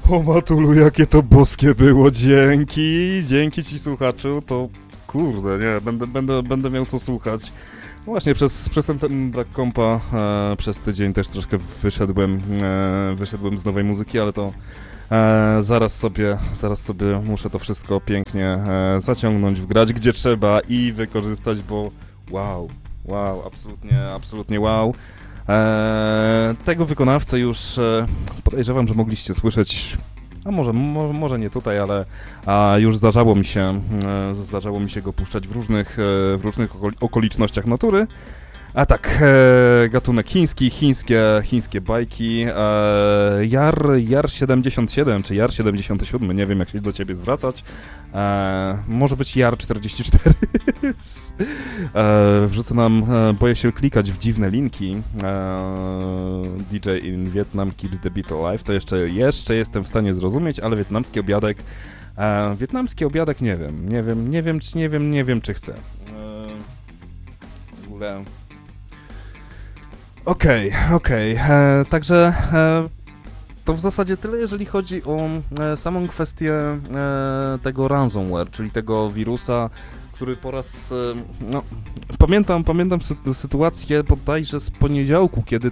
O Matulu, jakie to boskie było, dzięki ci słuchaczu, to kurde, nie, będę miał co słuchać. Właśnie przez ten brak kompa przez tydzień też troszkę wyszedłem z nowej muzyki, ale to zaraz sobie muszę to wszystko pięknie zaciągnąć, wgrać gdzie trzeba i wykorzystać, bo wow, absolutnie wow. Tego wykonawcę już podejrzewam, że mogliście słyszeć, a może nie tutaj, ale już zdarzało mi się go puszczać w różnych okolicznościach natury. A tak, gatunek chińskie bajki, Jar 77 czy Jar 77, nie wiem jak się do ciebie zwracać, może być Jar 44. Wrzucę nam, boję się klikać w dziwne linki, DJ in Vietnam keeps the beat alive, to jeszcze jestem w stanie zrozumieć, ale wietnamski obiadek nie wiem czy chcę. W ogóle... Okej. Także to w zasadzie tyle, jeżeli chodzi o samą kwestię tego ransomware, czyli tego wirusa, który po raz... Pamiętam sytuację bodajże z poniedziałku, kiedy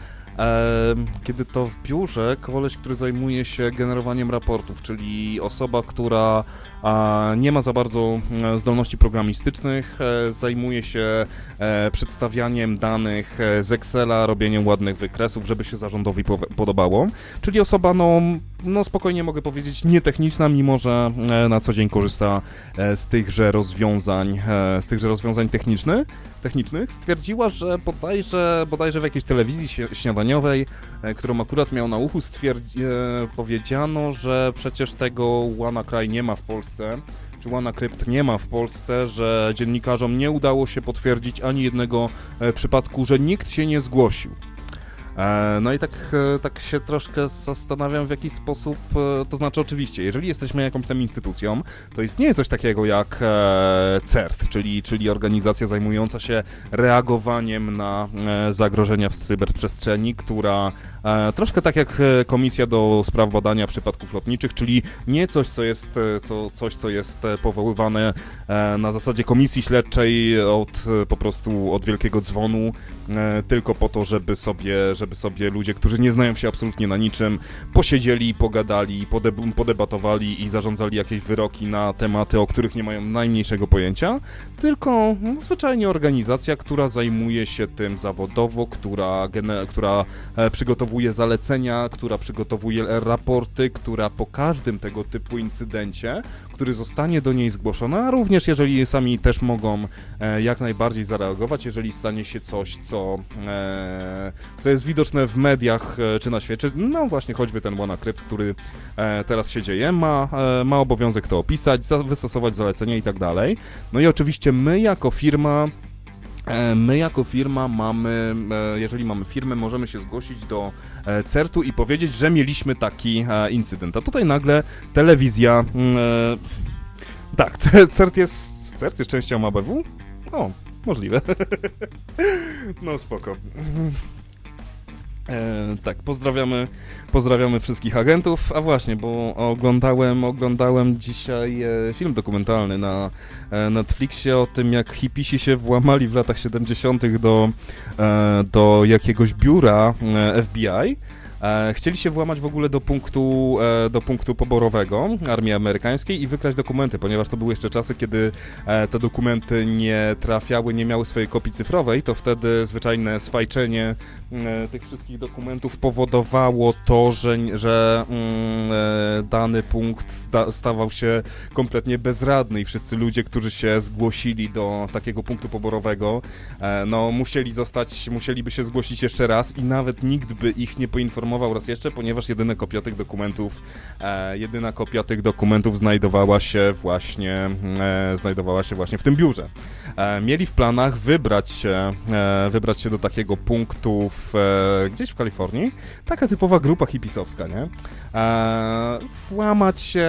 to w biurze koleś, który zajmuje się generowaniem raportów, czyli osoba, która nie ma za bardzo zdolności programistycznych, zajmuje się przedstawianiem danych z Excela, robieniem ładnych wykresów, żeby się zarządowi podobało, czyli osoba, no spokojnie mogę powiedzieć, nietechniczna, mimo że na co dzień korzysta z tychże rozwiązań technicznych, stwierdziła, że bodajże w jakiejś telewizji śniadaniowej, którą akurat miał na uchu, powiedziano, że przecież tego WannaCry nie ma w Polsce, czy WannaCrypt nie ma w Polsce, że dziennikarzom nie udało się potwierdzić ani jednego przypadku, że nikt się nie zgłosił. No i tak się troszkę zastanawiam, w jaki sposób, to znaczy oczywiście, jeżeli jesteśmy jakąś tam instytucją, to istnieje coś takiego jak CERT, czyli organizacja zajmująca się reagowaniem na zagrożenia w cyberprzestrzeni, która troszkę tak jak Komisja do Spraw Badania Przypadków Lotniczych, czyli nie coś, co jest powoływane na zasadzie komisji śledczej po prostu od wielkiego dzwonu, tylko po to, żeby sobie ludzie, którzy nie znają się absolutnie na niczym, posiedzieli, pogadali, podebatowali i zarządzali jakieś wyroki na tematy, o których nie mają najmniejszego pojęcia, tylko zwyczajnie organizacja, która zajmuje się tym zawodowo, która przygotowuje zalecenia, która przygotowuje raporty, która po każdym tego typu incydencie, który zostanie do niej zgłoszony, a również jeżeli sami też mogą jak najbardziej zareagować, jeżeli stanie się coś, co jest widoczne w mediach czy na świecie, no właśnie choćby ten WannaCrypt, który teraz się dzieje, ma obowiązek to opisać, wystosować zalecenia i tak dalej. No i oczywiście my jako firma mamy, jeżeli mamy firmę, możemy się zgłosić do CERT-u i powiedzieć, że mieliśmy taki incydent. A tutaj nagle telewizja... Tak, CERT jest częścią ABW? O, możliwe. No spoko. Tak, pozdrawiamy wszystkich agentów, a właśnie, bo oglądałem dzisiaj film dokumentalny na Netflixie o tym, jak hipisi się włamali w latach 70. do jakiegoś biura FBI. Chcieli się włamać w ogóle do punktu poborowego Armii Amerykańskiej i wykraść dokumenty, ponieważ to były jeszcze czasy, kiedy te dokumenty nie trafiały, nie miały swojej kopii cyfrowej, to wtedy zwyczajne sfajczenie tych wszystkich dokumentów powodowało to, że dany punkt stawał się kompletnie bezradny i wszyscy ludzie, którzy się zgłosili do takiego punktu poborowego, no musieliby się zgłosić jeszcze raz i nawet nikt by ich nie poinformował raz jeszcze, ponieważ jedyna kopia tych dokumentów znajdowała się właśnie w tym biurze. Mieli w planach wybrać się do takiego punktu gdzieś w Kalifornii, taka typowa grupa hipisowska, nie? Włamać się,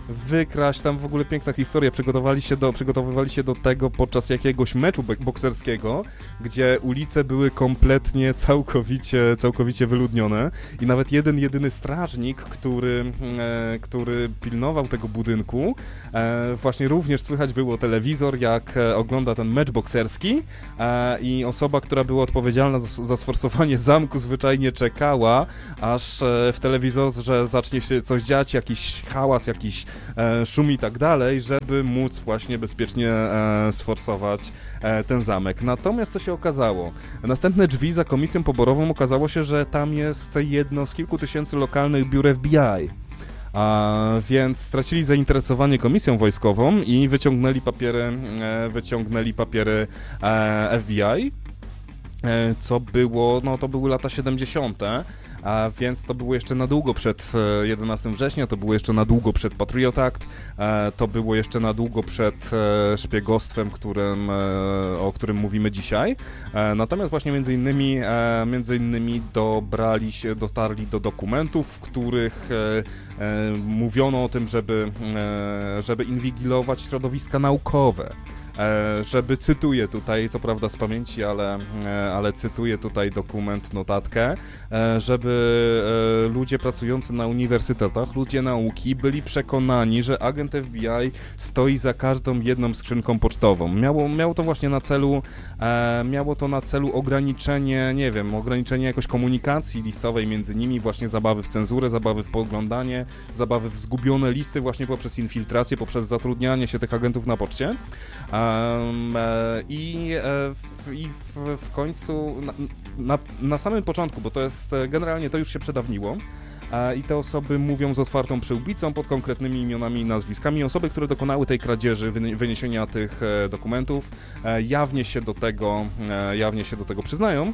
wykraść, tam w ogóle piękna historia, przygotowywali się do tego podczas jakiegoś meczu bokserskiego, gdzie ulice były kompletnie, całkowicie wyludnione i nawet jedyny strażnik, który pilnował tego budynku, właśnie również słychać było telewizor, jak ogląda ten mecz bokserski i osoba, która była odpowiedzialna za sforsowanie zamku, zwyczajnie czekała, aż w telewizorze zacznie się coś dziać, jakiś hałas, jakiś szum i tak dalej, żeby móc właśnie bezpiecznie sforsować ten zamek. Natomiast co się okazało? Następne drzwi za komisją poborową okazało się, że tam jest jedno z kilku tysięcy lokalnych biur FBI. Więc stracili zainteresowanie komisją wojskową i wyciągnęli papiery FBI, co było, no to były lata 70., więc to było jeszcze na długo przed 11 września, to było jeszcze na długo przed Patriot Act, to było jeszcze na długo przed szpiegostwem, o którym mówimy dzisiaj. Natomiast właśnie między innymi dotarli do dokumentów, w których mówiono o tym, żeby inwigilować środowiska naukowe. Cytuję tutaj, co prawda z pamięci, ale cytuję tutaj dokument, notatkę, żeby ludzie pracujący na uniwersytetach, ludzie nauki byli przekonani, że agent FBI stoi za każdą jedną skrzynką pocztową. Miało to właśnie na celu ograniczenie, nie wiem, ograniczenie jakoś komunikacji listowej między nimi, właśnie zabawy w cenzurę, zabawy w podglądanie, zabawy w zgubione listy właśnie poprzez infiltrację, poprzez zatrudnianie się tych agentów na poczcie. W końcu, na samym początku, bo to jest, generalnie to już się przedawniło, i te osoby mówią z otwartą przyłbicą pod konkretnymi imionami i nazwiskami. Osoby, które dokonały tej kradzieży, wyniesienia tych dokumentów, jawnie się do tego przyznają.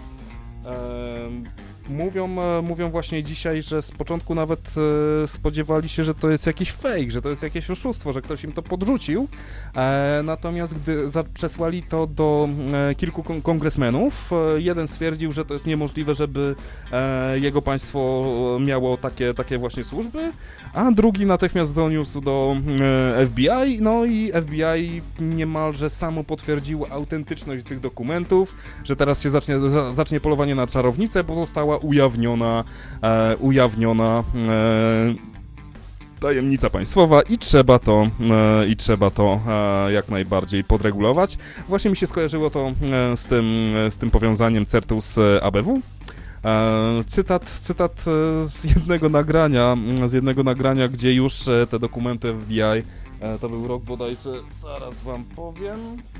Mówią właśnie dzisiaj, że z początku nawet spodziewali się, że to jest jakiś fake, że to jest jakieś oszustwo, że ktoś im to podrzucił, natomiast gdy przesłali to do kilku kongresmenów, jeden stwierdził, że to jest niemożliwe, żeby jego państwo miało takie właśnie służby, a drugi natychmiast doniósł do FBI, no i FBI niemalże samo potwierdziło autentyczność tych dokumentów, że teraz się zacznie polowanie na czarownicę, bo została ujawniona tajemnica państwowa i trzeba to jak najbardziej podregulować. Właśnie mi się skojarzyło to z tym powiązaniem Certus ABW. Cytat z jednego nagrania, gdzie już te dokumenty FBI, to był rok bodajże, zaraz wam powiem,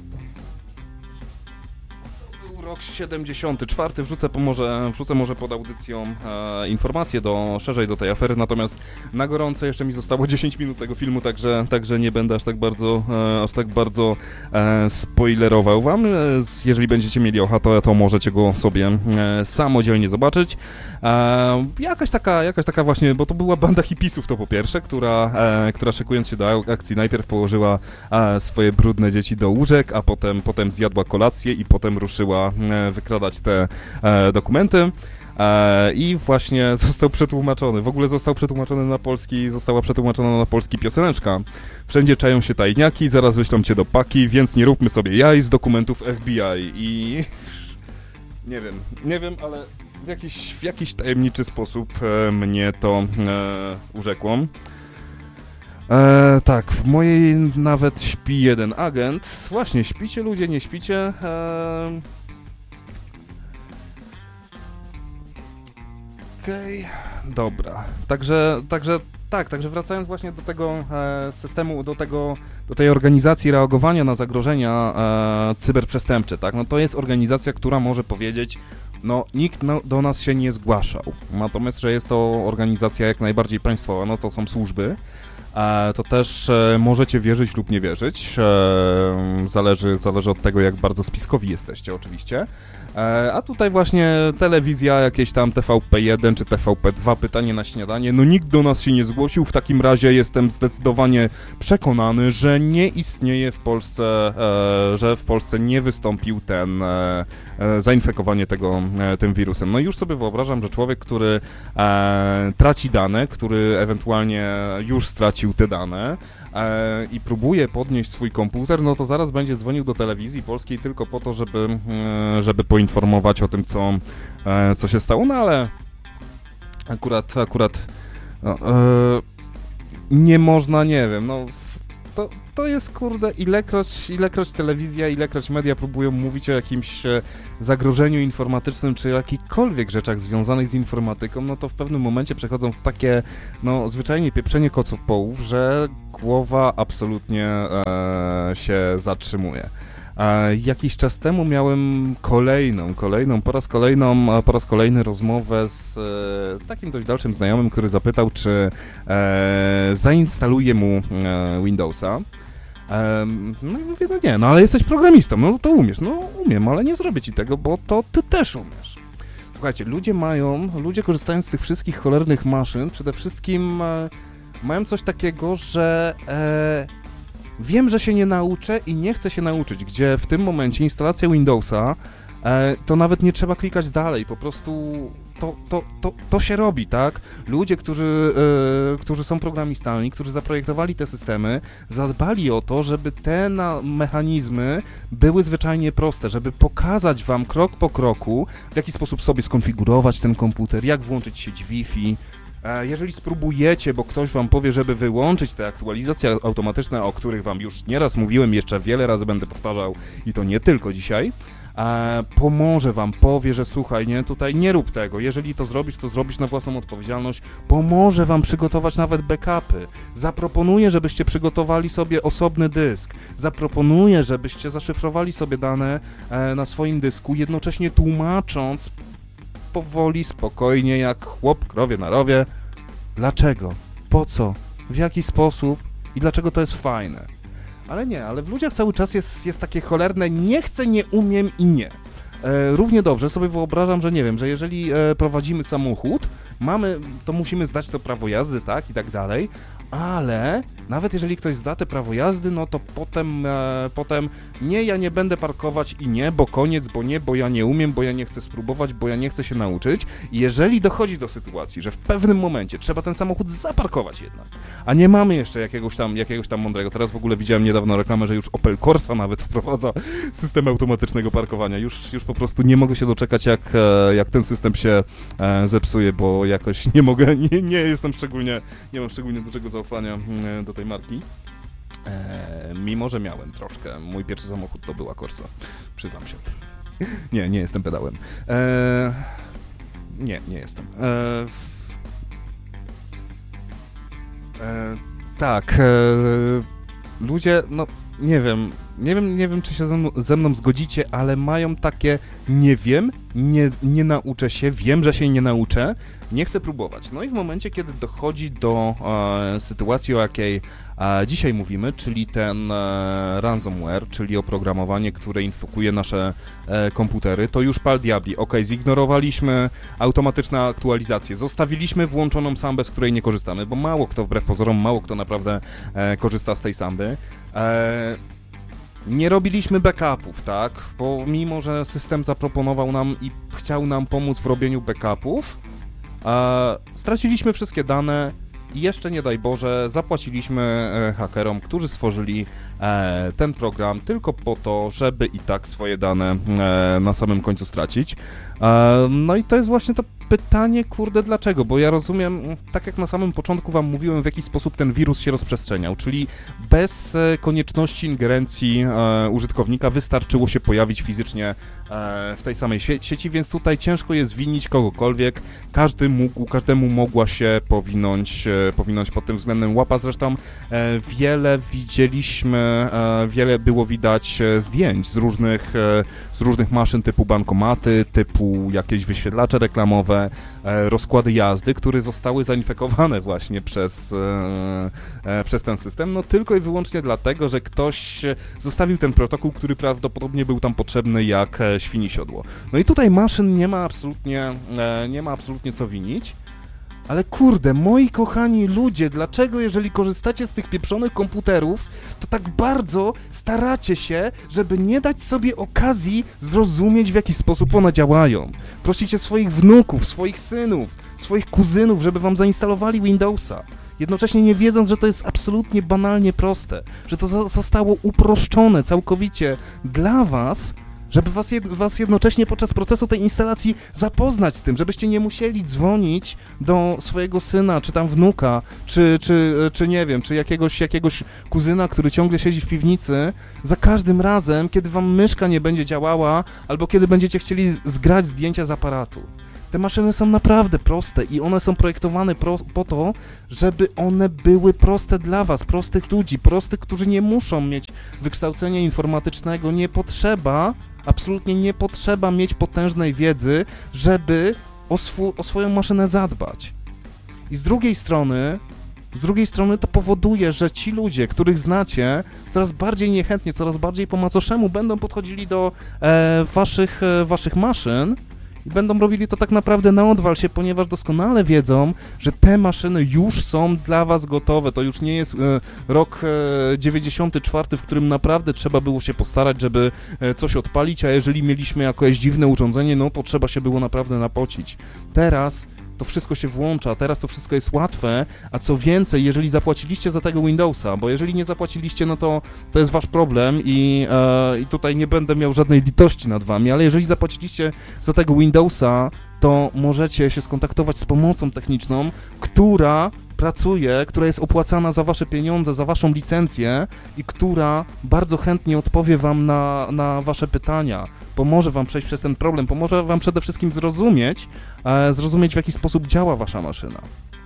rok 74, wrzucę może pod audycją informacje szerzej do tej afery, natomiast na gorąco jeszcze mi zostało 10 minut tego filmu, także nie będę aż tak bardzo spoilerował wam. Jeżeli będziecie mieli ochotę, to możecie go sobie samodzielnie zobaczyć. Jakaś taka właśnie, bo to była banda hipisów, to po pierwsze, która szykując się do akcji najpierw położyła swoje brudne dzieci do łóżek, a potem zjadła kolację i potem ruszyła wykradać te dokumenty. I właśnie został przetłumaczony, została przetłumaczona na polski pioseneczka. Wszędzie czają się tajniaki, zaraz wyślą cię do paki, więc nie róbmy sobie jaj z dokumentów FBI. I nie wiem, ale w jakiś tajemniczy sposób mnie to urzekło. Tak, w mojej nawet śpi jeden agent. Właśnie, śpicie ludzie, nie śpicie? Okej, dobra. Także wracając właśnie do tego systemu, do tej organizacji reagowania na zagrożenia cyberprzestępcze, tak? No to jest organizacja, która może powiedzieć, no nikt do nas się nie zgłaszał. Natomiast, że jest to organizacja jak najbardziej państwowa, no to są służby. To też możecie wierzyć lub nie wierzyć, zależy od tego, jak bardzo spiskowi jesteście oczywiście. A tutaj właśnie telewizja, jakieś tam TVP1 czy TVP2, pytanie na śniadanie, no nikt do nas się nie zgłosił, w takim razie jestem zdecydowanie przekonany, że nie istnieje w Polsce, że w Polsce nie wystąpił zainfekowanie tym wirusem. No i już sobie wyobrażam, że człowiek, który traci dane, który ewentualnie już stracił stracił te dane i próbuje podnieść swój komputer, no to zaraz będzie dzwonił do telewizji polskiej tylko po to, żeby poinformować o tym, co się stało, no ale akurat no, nie można, nie wiem, no to jest, kurde, ilekroć telewizja, ilekroć media próbują mówić o jakimś zagrożeniu informatycznym, czy jakichkolwiek rzeczach związanych z informatyką, no to w pewnym momencie przechodzą w takie, no, zwyczajnie pieprzenie kocopołów, że głowa absolutnie się zatrzymuje. Jakiś czas temu miałem po raz kolejny rozmowę z takim dość dalszym znajomym, który zapytał, czy zainstaluję mu Windowsa. No i mówię, no nie, no ale jesteś programistą, no to umiesz. No umiem, ale nie zrobię ci tego, bo to ty też umiesz. Słuchajcie, ludzie korzystają z tych wszystkich cholernych maszyn, przede wszystkim mają coś takiego, że wiem, że się nie nauczę i nie chcę się nauczyć, gdzie w tym momencie instalacja Windowsa to nawet nie trzeba klikać dalej, po prostu to się robi, tak? Ludzie, którzy są programistami, którzy zaprojektowali te systemy, zadbali o to, żeby te mechanizmy były zwyczajnie proste, żeby pokazać wam krok po kroku, w jaki sposób sobie skonfigurować ten komputer, jak włączyć sieć Wi-Fi. Jeżeli spróbujecie, bo ktoś wam powie, żeby wyłączyć te aktualizacje automatyczne, o których wam już nieraz mówiłem, jeszcze wiele razy będę powtarzał i to nie tylko dzisiaj, pomoże wam, powie, że słuchaj, nie, tutaj nie rób tego, jeżeli to zrobisz na własną odpowiedzialność, pomoże wam przygotować nawet backupy, zaproponuje, żebyście przygotowali sobie osobny dysk, zaproponuje, żebyście zaszyfrowali sobie dane na swoim dysku, jednocześnie tłumacząc powoli, spokojnie, jak chłop krowie na rowie, dlaczego, po co, w jaki sposób i dlaczego to jest fajne. Ale w ludziach cały czas jest takie cholerne nie chcę, nie umiem i nie. Równie dobrze sobie wyobrażam, że nie wiem, że jeżeli prowadzimy samochód, to musimy zdać to prawo jazdy, tak, i tak dalej, ale nawet jeżeli ktoś zda te prawo jazdy, no to potem nie, ja nie będę parkować i nie, bo koniec, bo ja nie umiem, bo ja nie chcę spróbować, bo ja nie chcę się nauczyć. I jeżeli dochodzi do sytuacji, że w pewnym momencie trzeba ten samochód zaparkować jednak, a nie mamy jeszcze jakiegoś tam mądrego. Teraz w ogóle widziałem niedawno reklamę, że już Opel Corsa nawet wprowadza system automatycznego parkowania. Już po prostu nie mogę się doczekać, jak ten system się zepsuje, bo jakoś nie mogę, nie mam szczególnie dużego zaufania do tej marki. Mimo że miałem troszkę. Mój pierwszy samochód to była Corsa. Przyznam się. Nie jestem pedałem. Nie jestem. Tak. Ludzie, no nie wiem, czy się ze mną zgodzicie, ale mają takie nie wiem, nie nauczę się, wiem, że się nie nauczę, nie chcę próbować. No i w momencie, kiedy dochodzi do sytuacji, o jakiej dzisiaj mówimy, czyli ten ransomware, czyli oprogramowanie, które infekuje nasze komputery, to już pal diabli. Zignorowaliśmy automatyczne aktualizacje, zostawiliśmy włączoną sambę, z której nie korzystamy, bo mało kto, wbrew pozorom, naprawdę korzysta z tej samby. Nie robiliśmy backupów, tak? Bo mimo, że system zaproponował nam i chciał nam pomóc w robieniu backupów, straciliśmy wszystkie dane i jeszcze nie daj Boże zapłaciliśmy hakerom, którzy stworzyli ten program tylko po to, żeby i tak swoje dane na samym końcu stracić. No i to jest właśnie to pytanie, kurde, dlaczego? Bo ja rozumiem, tak jak na samym początku wam mówiłem, w jaki sposób ten wirus się rozprzestrzeniał, czyli bez konieczności ingerencji użytkownika wystarczyło się pojawić fizycznie w tej samej sieci, więc tutaj ciężko jest winić kogokolwiek, każdemu mogła się powinąć pod tym względem łapa. Zresztą wiele było widać zdjęć z różnych maszyn typu bankomaty, typu jakieś wyświetlacze reklamowe, rozkłady jazdy, które zostały zainfekowane właśnie przez ten system, no tylko i wyłącznie dlatego, że ktoś zostawił ten protokół, który prawdopodobnie był tam potrzebny jak świni siodło. No i tutaj maszyn nie ma absolutnie co winić. Ale kurde, moi kochani ludzie, dlaczego jeżeli korzystacie z tych pieprzonych komputerów, to tak bardzo staracie się, żeby nie dać sobie okazji zrozumieć, w jaki sposób one działają? Prosicie swoich wnuków, swoich synów, swoich kuzynów, żeby wam zainstalowali Windowsa. jednocześnie nie wiedząc, że to jest absolutnie banalnie proste, że to zostało uproszczone całkowicie dla was, żeby was jednocześnie podczas procesu tej instalacji zapoznać z tym, żebyście nie musieli dzwonić do swojego syna, czy tam wnuka, czy nie wiem, czy jakiegoś kuzyna, który ciągle siedzi w piwnicy, za każdym razem, kiedy wam myszka nie będzie działała, albo kiedy będziecie chcieli zgrać zdjęcia z aparatu. Te maszyny są naprawdę proste i one są projektowane po to, żeby one były proste dla was, prostych ludzi, którzy nie muszą mieć wykształcenia informatycznego, absolutnie nie potrzeba mieć potężnej wiedzy, żeby o swoją maszynę zadbać. I z drugiej strony to powoduje, że ci ludzie, których znacie, coraz bardziej niechętnie, coraz bardziej po macoszemu będą podchodzili do waszych maszyn i będą robili to tak naprawdę na odwal się, ponieważ doskonale wiedzą, że te maszyny już są dla was gotowe. To już nie jest rok 94, w którym naprawdę trzeba było się postarać, żeby coś odpalić, a jeżeli mieliśmy jakieś dziwne urządzenie, no to trzeba się było naprawdę napocić. Teraz to wszystko się włącza, teraz to wszystko jest łatwe, a co więcej, jeżeli zapłaciliście za tego Windowsa, bo jeżeli nie zapłaciliście, no to jest wasz problem i tutaj nie będę miał żadnej litości nad wami, ale jeżeli zapłaciliście za tego Windowsa, to możecie się skontaktować z pomocą techniczną, która jest opłacana za wasze pieniądze, za waszą licencję i która bardzo chętnie odpowie wam na wasze pytania, pomoże wam przejść przez ten problem, pomoże wam przede wszystkim zrozumieć, w jaki sposób działa wasza maszyna.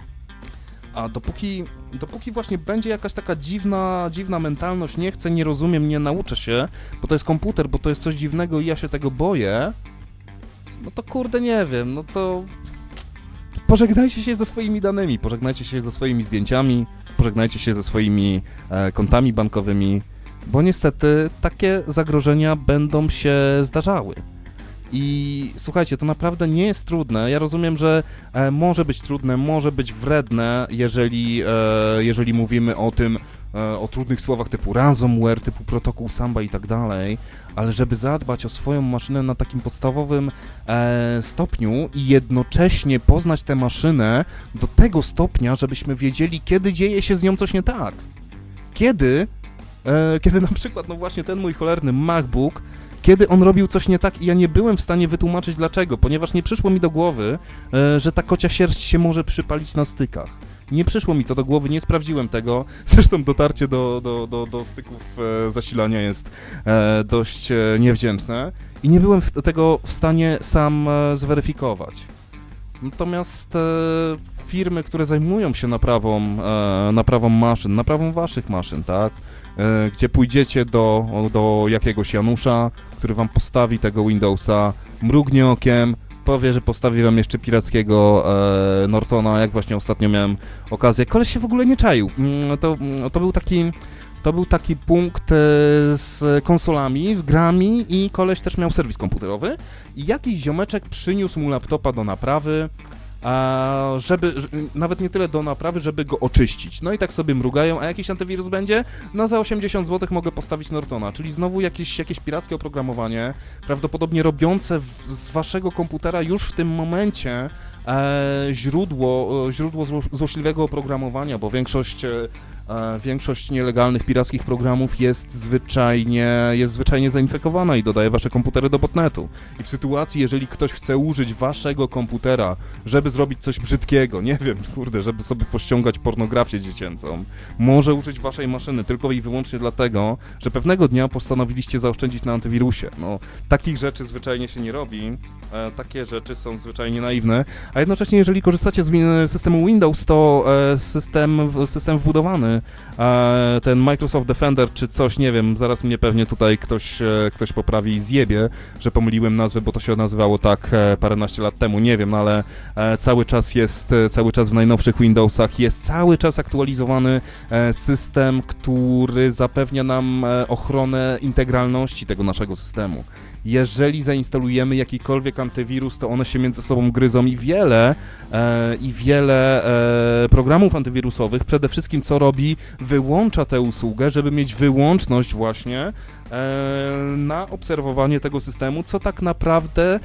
A dopóki właśnie będzie jakaś taka dziwna mentalność, nie chcę, nie rozumiem, nie nauczę się, bo to jest komputer, bo to jest coś dziwnego i ja się tego boję, no to kurde nie wiem, no to pożegnajcie się ze swoimi danymi, pożegnajcie się ze swoimi zdjęciami, pożegnajcie się ze swoimi kontami bankowymi, bo niestety takie zagrożenia będą się zdarzały. I słuchajcie, to naprawdę nie jest trudne. Ja rozumiem, że może być trudne, może być wredne, jeżeli mówimy o trudnych słowach typu ransomware, typu protokół Samba i tak dalej, ale żeby zadbać o swoją maszynę na takim podstawowym stopniu i jednocześnie poznać tę maszynę do tego stopnia, żebyśmy wiedzieli, kiedy dzieje się z nią coś nie tak. Kiedy na przykład, no właśnie ten mój cholerny MacBook, kiedy on robił coś nie tak i ja nie byłem w stanie wytłumaczyć dlaczego, ponieważ nie przyszło mi do głowy, że ta kocia sierść się może przypalić na stykach. Nie przyszło mi to do głowy, nie sprawdziłem tego, zresztą dotarcie do styków zasilania jest dość niewdzięczne i nie byłem tego w stanie sam zweryfikować. Natomiast firmy, które zajmują się naprawą maszyn, naprawą waszych maszyn, tak, gdzie pójdziecie do jakiegoś Janusza, który wam postawi tego Windowsa, mrugnie okiem, powie, że postawi wam jeszcze pirackiego Nortona, jak właśnie ostatnio miałem okazję. Koleś się w ogóle nie czaił. To był taki punkt z konsolami, z grami i koleś też miał serwis komputerowy i jakiś ziomeczek przyniósł mu laptopa do naprawy, nawet nie tyle do naprawy, żeby go oczyścić. No i tak sobie mrugają, a jakiś antywirus będzie? No za 80 zł mogę postawić Nortona, czyli znowu jakieś pirackie oprogramowanie, prawdopodobnie robiące z waszego komputera już w tym momencie źródło złośliwego oprogramowania, bo większość nielegalnych pirackich programów jest zwyczajnie zainfekowana i dodaje wasze komputery do botnetu. I w sytuacji, jeżeli ktoś chce użyć waszego komputera, żeby zrobić coś brzydkiego, nie wiem, żeby sobie pościągać pornografię dziecięcą, może użyć waszej maszyny tylko i wyłącznie dlatego, że pewnego dnia postanowiliście zaoszczędzić na antywirusie. No, takich rzeczy zwyczajnie się nie robi, takie rzeczy są zwyczajnie naiwne, a jednocześnie jeżeli korzystacie z systemu Windows, to system wbudowany, ten Microsoft Defender czy coś, nie wiem, zaraz mnie pewnie tutaj ktoś poprawi i zjebie, że pomyliłem nazwę, bo to się nazywało tak paręnaście lat temu, nie wiem, ale cały czas w najnowszych Windowsach jest cały czas aktualizowany system, który zapewnia nam ochronę integralności tego naszego systemu. Jeżeli zainstalujemy jakikolwiek antywirus, to one się między sobą gryzą i wiele programów antywirusowych przede wszystkim co robi, wyłącza tę usługę, żeby mieć wyłączność właśnie na obserwowanie tego systemu, co tak naprawdę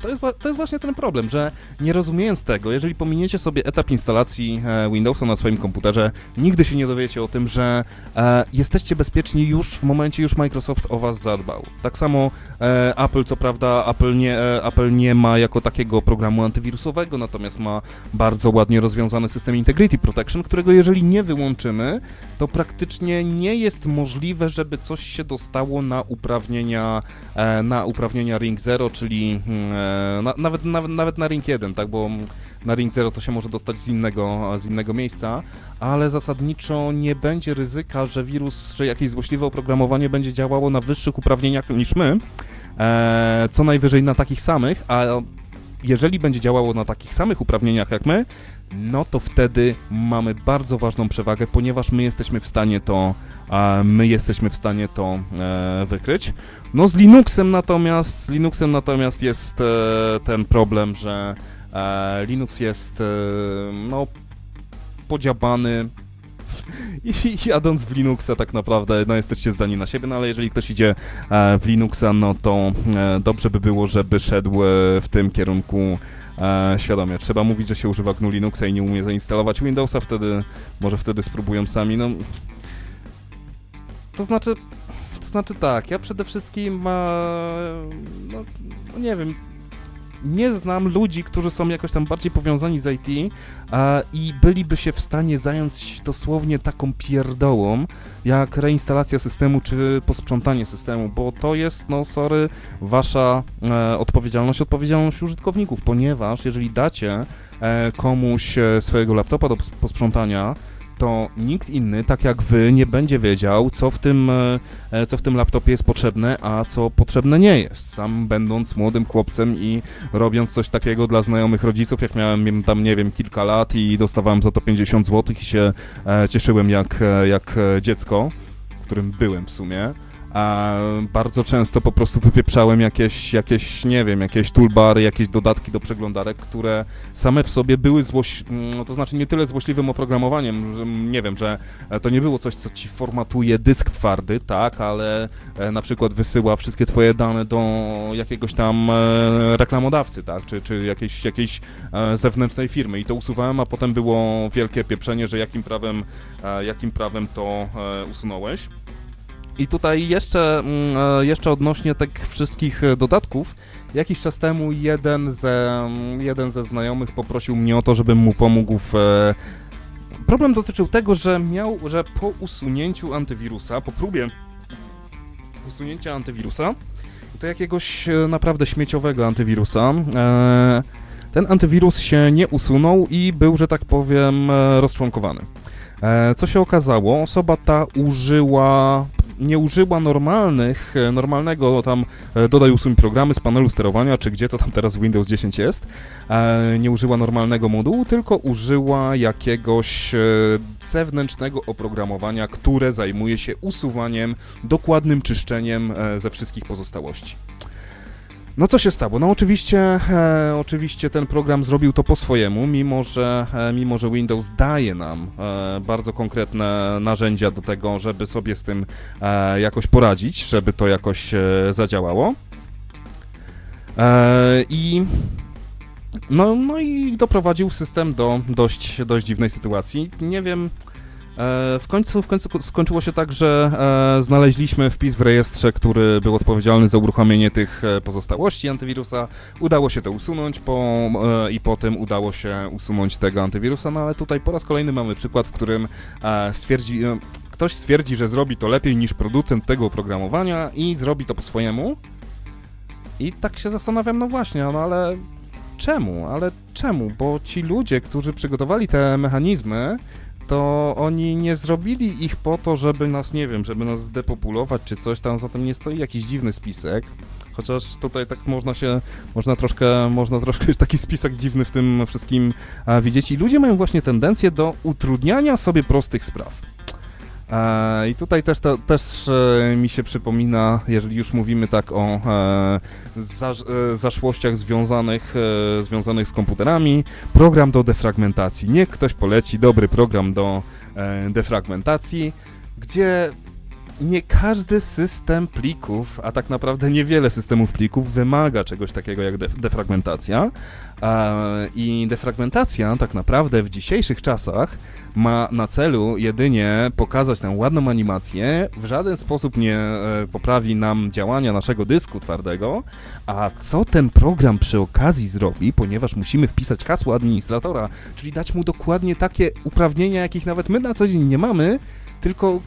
to jest właśnie ten problem, że nie rozumiejąc tego, jeżeli pominiecie sobie etap instalacji Windowsa na swoim komputerze, nigdy się nie dowiecie o tym, że jesteście bezpieczni już w momencie, już Microsoft o was zadbał. Tak samo Apple, co prawda Apple nie ma jako takiego programu antywirusowego, natomiast ma bardzo ładnie rozwiązany system Integrity Protection, którego jeżeli nie wyłączymy, to praktycznie nie jest możliwe, żeby coś się dostało na uprawnienia Ring 0, czyli nawet na Ring 1, tak, bo na Ring 0 to się może dostać z innego miejsca, ale zasadniczo nie będzie ryzyka, że wirus, że jakieś złośliwe oprogramowanie będzie działało na wyższych uprawnieniach niż my, co najwyżej na takich samych, a jeżeli będzie działało na takich samych uprawnieniach jak my, no to wtedy mamy bardzo ważną przewagę, ponieważ my jesteśmy w stanie to wykryć. No z Linuxem natomiast jest ten problem, że Linux jest podziabany i jadąc w Linuxa tak naprawdę jesteście zdani na siebie, no ale jeżeli ktoś idzie w Linuxa, no to dobrze by było, żeby szedł w tym kierunku świadomie. Trzeba mówić, że się używa GNU Linuxa i nie umie zainstalować Windowsa, może wtedy spróbują sami, no. To znaczy tak, ja przede wszystkim nie wiem, nie znam ludzi, którzy są jakoś tam bardziej powiązani z IT i byliby się w stanie zająć dosłownie taką pierdołą, jak reinstalacja systemu czy posprzątanie systemu, bo to jest, wasza odpowiedzialność użytkowników, ponieważ jeżeli dacie komuś swojego laptopa do posprzątania, to nikt inny, tak jak wy, nie będzie wiedział, co w tym laptopie jest potrzebne, a co potrzebne nie jest. Sam będąc młodym chłopcem i robiąc coś takiego dla znajomych rodziców, jak miałem tam, nie wiem, kilka lat i dostawałem za to 50 zł i się cieszyłem jak dziecko, którym byłem w sumie, a bardzo często po prostu wypieprzałem jakieś, nie wiem, jakieś toolbary, jakieś dodatki do przeglądarek, które same w sobie były to znaczy nie tyle złośliwym oprogramowaniem, że nie wiem, że to nie było coś, co ci formatuje dysk twardy, tak, ale na przykład wysyła wszystkie twoje dane do jakiegoś tam reklamodawcy, tak, czy jakiejś zewnętrznej firmy i to usuwałem, a potem było wielkie pieprzenie, że jakim prawem to usunąłeś. I tutaj jeszcze odnośnie tych wszystkich dodatków, jakiś czas temu jeden ze znajomych poprosił mnie o to, żebym mu pomógł Problem dotyczył tego, że po usunięciu antywirusa, po próbie usunięcia antywirusa, to jakiegoś naprawdę śmieciowego antywirusa, ten antywirus się nie usunął i był, że tak powiem, rozczłonkowany. Co się okazało? Osoba ta nie użyła normalnego tam dodaj usuń programy z panelu sterowania, czy gdzie to tam teraz Windows 10 jest, nie użyła normalnego modułu, tylko użyła jakiegoś zewnętrznego oprogramowania, które zajmuje się usuwaniem, dokładnym czyszczeniem ze wszystkich pozostałości. No co się stało? No oczywiście ten program zrobił to po swojemu, mimo że Windows daje nam bardzo konkretne narzędzia do tego, żeby sobie z tym jakoś poradzić, żeby to jakoś zadziałało. I doprowadził system do dość dziwnej sytuacji. Nie wiem. W końcu skończyło się tak, że znaleźliśmy wpis w rejestrze, który był odpowiedzialny za uruchomienie tych pozostałości antywirusa. Udało się to usunąć i potem udało się usunąć tego antywirusa, no ale tutaj po raz kolejny mamy przykład, w którym ktoś stwierdzi, że zrobi to lepiej niż producent tego oprogramowania i zrobi to po swojemu. I tak się zastanawiam, no właśnie, no ale czemu? Bo ci ludzie, którzy przygotowali te mechanizmy, to oni nie zrobili ich po to, żeby nas, nie wiem, żeby nas zdepopulować czy coś tam, za tym nie stoi jakiś dziwny spisek, chociaż tutaj tak można troszkę już taki spisek dziwny w tym wszystkim widzieć i ludzie mają właśnie tendencję do utrudniania sobie prostych spraw. I tutaj też mi się przypomina, jeżeli już mówimy tak o zaszłościach związanych z komputerami, program do defragmentacji. Niech ktoś poleci dobry program do defragmentacji, gdzie nie każdy system plików, a tak naprawdę niewiele systemów plików wymaga czegoś takiego jak defragmentacja. I defragmentacja tak naprawdę w dzisiejszych czasach ma na celu jedynie pokazać nam ładną animację, w żaden sposób nie poprawi nam działania naszego dysku twardego, a co ten program przy okazji zrobi, ponieważ musimy wpisać hasło administratora, czyli dać mu dokładnie takie uprawnienia, jakich nawet my na co dzień nie mamy, tylko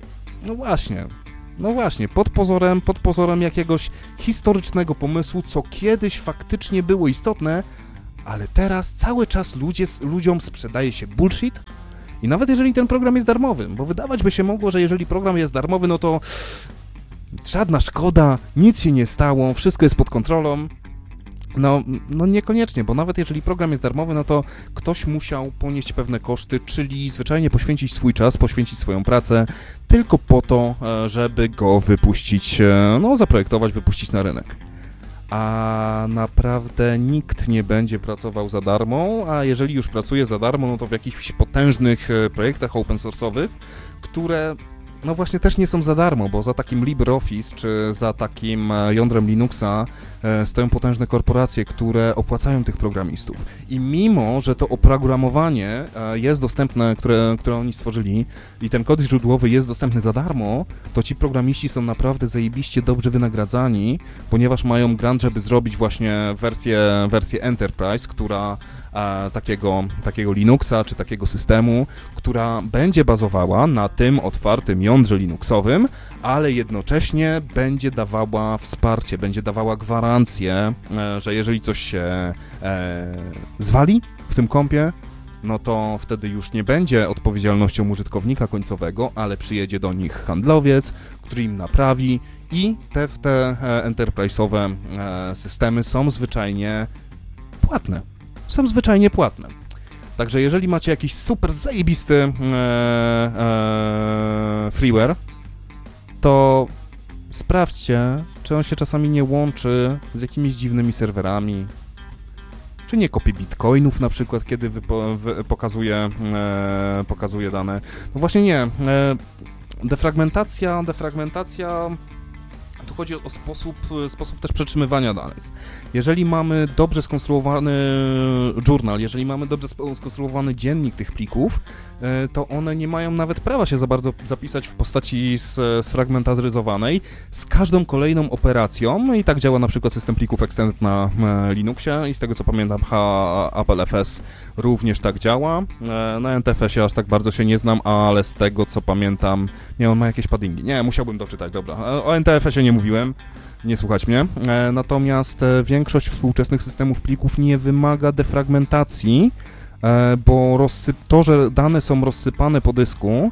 no właśnie, pod pozorem jakiegoś historycznego pomysłu, co kiedyś faktycznie było istotne, ale teraz cały czas ludziom sprzedaje się bullshit. I nawet jeżeli ten program jest darmowy, bo wydawać by się mogło, że jeżeli program jest darmowy, no to żadna szkoda, nic się nie stało, wszystko jest pod kontrolą. No niekoniecznie, bo nawet jeżeli program jest darmowy, no to ktoś musiał ponieść pewne koszty, czyli zwyczajnie poświęcić swój czas, poświęcić swoją pracę tylko po to, żeby go wypuścić, zaprojektować, wypuścić na rynek. A naprawdę nikt nie będzie pracował za darmo, a jeżeli już pracuje za darmo, no to w jakichś potężnych projektach open source'owych, które no właśnie też nie są za darmo, bo za takim LibreOffice czy za takim jądrem Linuxa stoją potężne korporacje, które opłacają tych programistów. I mimo, że to oprogramowanie jest dostępne, które oni stworzyli i ten kod źródłowy jest dostępny za darmo, to ci programiści są naprawdę zajebiście dobrze wynagradzani, ponieważ mają grant, żeby zrobić właśnie wersję Enterprise, która takiego Linuxa czy takiego systemu, która będzie bazowała na tym otwartym jądrze Linuxowym, ale jednocześnie będzie dawała wsparcie, będzie dawała gwarancję, że jeżeli coś się zwali w tym kompie, no to wtedy już nie będzie odpowiedzialnością użytkownika końcowego, ale przyjedzie do nich handlowiec, który im naprawi i te enterprise'owe systemy są zwyczajnie płatne. Także jeżeli macie jakiś super zajebisty freeware, to sprawdźcie, czy on się czasami nie łączy z jakimiś dziwnymi serwerami, czy nie kopie bitcoinów na przykład, kiedy pokazuje dane. No właśnie nie. Defragmentacja, tu chodzi o sposób też przetrzymywania danych. Jeżeli mamy dobrze skonstruowany journal, jeżeli mamy dobrze skonstruowany dziennik tych plików, to one nie mają nawet prawa się za bardzo zapisać w postaci sfragmentaryzowanej z każdą kolejną operacją i tak działa na przykład system plików Extended na Linuxie i z tego co pamiętam AppleFS również tak działa. Na NTFS-ie aż tak bardzo się nie znam, ale z tego co pamiętam, on ma jakieś paddingi. Nie, musiałbym doczytać, dobra. O NTFS-ie nie mówiłem. Nie słuchać mnie. Natomiast większość współczesnych systemów plików nie wymaga defragmentacji, bo to, że dane są rozsypane po dysku,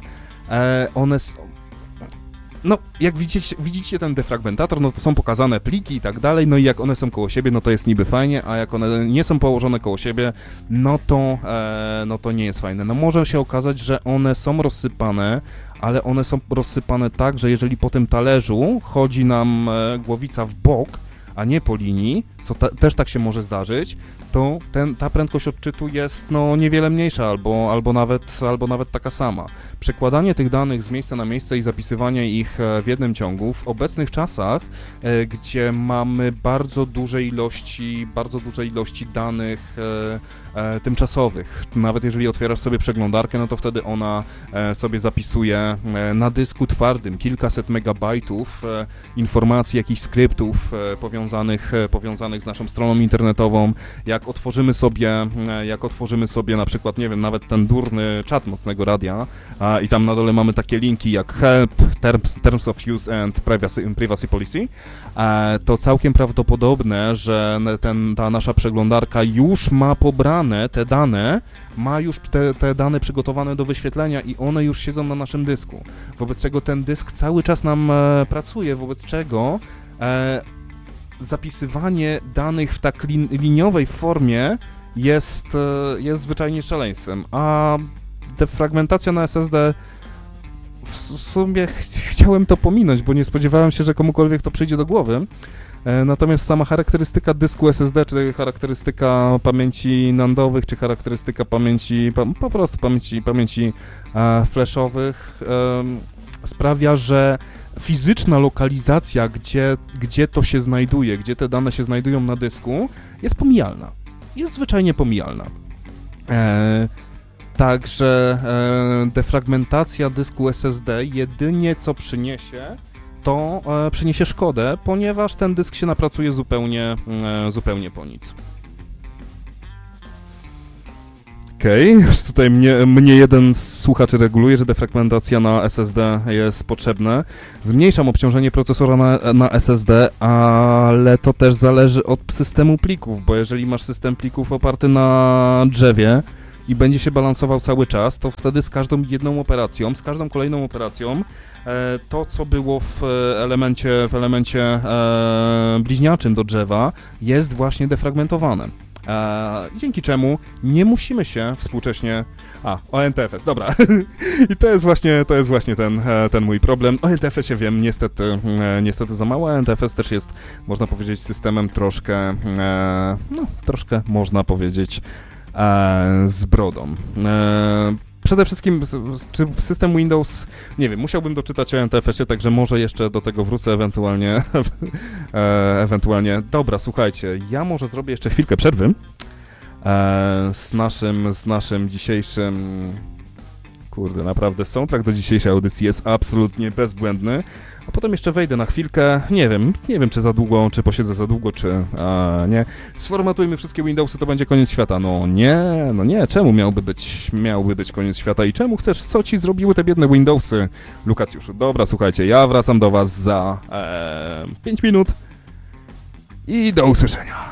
jak widzicie ten defragmentator, no to są pokazane pliki i tak dalej, no i jak one są koło siebie, no to jest niby fajnie, a jak one nie są położone koło siebie, no to nie jest fajne. No może się okazać, że one są rozsypane, ale one są rozsypane tak, że jeżeli po tym talerzu chodzi nam głowica w bok, a nie po linii, co też tak się może zdarzyć, to ta prędkość odczytu jest niewiele mniejsza albo nawet taka sama. Przekładanie tych danych z miejsca na miejsce i zapisywanie ich w jednym ciągu w obecnych czasach, gdzie mamy bardzo duże ilości danych tymczasowych. Nawet jeżeli otwierasz sobie przeglądarkę, no to wtedy ona sobie zapisuje na dysku twardym kilkaset megabajtów informacji, jakichś skryptów powiązanych z naszą stroną internetową. Jak otworzymy sobie na przykład, nie wiem, nawet ten durny czat Mocnego Radia i tam na dole mamy takie linki jak help, terms of use and privacy policy, to całkiem prawdopodobne, że ta nasza przeglądarka już ma pobrane te dane, ma już te dane przygotowane do wyświetlenia i one już siedzą na naszym dysku. Wobec czego ten dysk cały czas nam pracuje, wobec czego zapisywanie danych w tak liniowej formie jest zwyczajnie szaleństwem, a defragmentacja na SSD w sumie chciałem to pominąć, bo nie spodziewałem się, że komukolwiek to przyjdzie do głowy. Natomiast sama charakterystyka dysku SSD, czy charakterystyka pamięci nandowych, czy charakterystyka pamięci flashowych sprawia, że fizyczna lokalizacja, gdzie to się znajduje, gdzie te dane się znajdują na dysku, jest pomijalna. Jest zwyczajnie pomijalna. Także defragmentacja dysku SSD jedynie co przyniesie, to przyniesie szkodę, ponieważ ten dysk się napracuje zupełnie po nic. Okej, już tutaj mnie jeden z słuchaczy reguluje, że defragmentacja na SSD jest potrzebna. Zmniejszam obciążenie procesora na SSD, ale to też zależy od systemu plików, bo jeżeli masz system plików oparty na drzewie i będzie się balansował cały czas, to wtedy z każdą jedną operacją, z każdą kolejną operacją, to co było w elemencie bliźniaczym do drzewa jest właśnie defragmentowane. Dzięki czemu nie musimy się współcześnie... O NTFS, dobra. I to jest właśnie ten mój problem. O NTFS-ie wiem niestety za mało. NTFS też jest, można powiedzieć, systemem troszkę można powiedzieć, z brodą. Przede wszystkim system Windows, nie wiem, musiałbym doczytać o NTFS-ie, także może jeszcze do tego wrócę ewentualnie. Dobra, słuchajcie, ja może zrobię jeszcze chwilkę przerwy z naszym dzisiejszym... Kurde, naprawdę soundtrack do dzisiejszej audycji jest absolutnie bezbłędny. A potem jeszcze wejdę na chwilkę, nie wiem czy za długo, czy posiedzę za długo, czy nie. Sformatujmy wszystkie Windowsy, to będzie koniec świata. No nie, czemu miałby być koniec świata i czemu chcesz, co ci zrobiły te biedne Windowsy, Lukacjuszu? Dobra, słuchajcie, ja wracam do was za 5 minut i do usłyszenia.